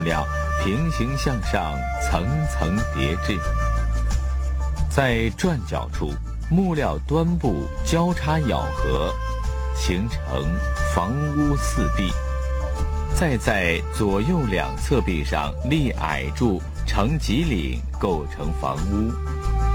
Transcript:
料平行向上，层层叠置。在转角处，木料端部交叉咬合，形成房屋四壁。再在左右两侧壁上立矮柱，成脊岭，构成房屋。